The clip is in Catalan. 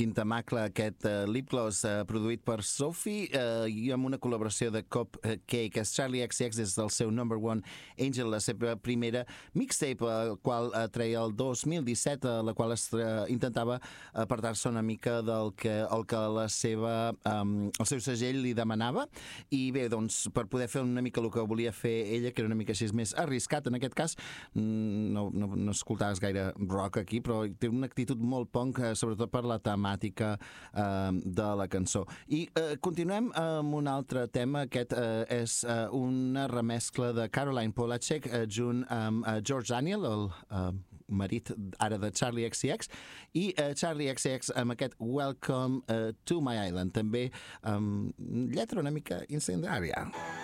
Quinta Macla, aquest lip gloss produït per Sophie i amb una col·laboració de Cupcake. És Charli XCX des del seu Number One Angel, la seva primera mixtape, el qual treia el 2017, la qual intentava apartar-se una mica del que el seu segell li demanava. I bé, doncs, per poder fer una mica el que volia fer ella, que era una mica així més arriscat, en aquest cas, no escoltaves gaire rock aquí, però té una actitud molt punk, sobretot per la temàtica de la cançó. I continuem amb un altre tema. Aquest és una remescla de Caroline Polachek junt amb George Daniel, el marit ara de Charli XCX, i Charli XCX amb aquest Welcome to My Island, també amb lletra una mica incendiària.